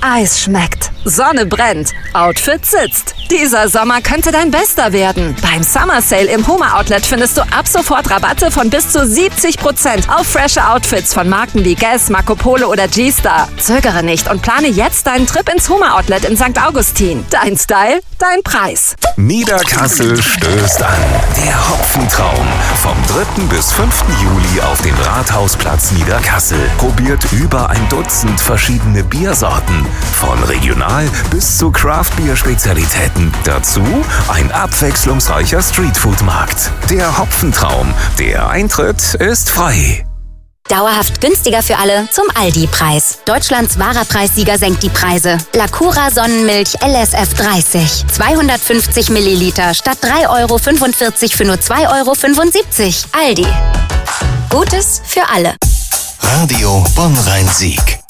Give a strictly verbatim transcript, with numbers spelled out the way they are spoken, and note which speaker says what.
Speaker 1: Eis schmeckt, Sonne brennt, Outfit sitzt. Dieser Sommer könnte dein bester werden. Beim Summer Sale im Homa Outlet findest du ab sofort Rabatte von bis zu siebzig Prozent auf frische Outfits von Marken wie Guess, Marco Polo oder G-Star. Zögere nicht und plane jetzt deinen Trip ins Homa Outlet in Sankt Augustin. Dein Style, dein Preis.
Speaker 2: Niederkassel stößt an. Der Hopfentraum. Vom dritten bis fünften Juli auf dem Rathausplatz Niederkassel. Probiert über ein Dutzend verschiedene Biersorten. Von regional bis zu Craft-Bier-Spezialitäten. Dazu ein abwechslungsreicher Streetfood-Markt. Der Hopfentraum. Der Eintritt ist frei.
Speaker 3: Dauerhaft günstiger für alle zum Aldi-Preis. Deutschlands wahrer Preissieger senkt die Preise. Lacura Sonnenmilch L S F dreißig. zweihundertfünfzig Milliliter statt drei Euro fünfundvierzig für nur zwei Euro fünfundsiebzig. Aldi. Gutes für alle.
Speaker 4: Radio Bonn-Rhein-Sieg.